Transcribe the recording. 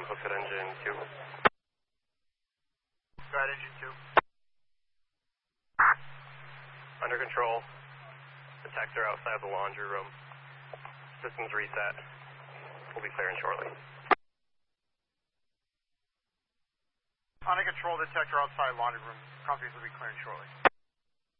Looks at engine 2. Go ahead, engine 2. Under control. Detector outside the laundry room. Systems reset. We'll be clearing shortly. Under control, detector outside laundry room. Companies will be clearing shortly.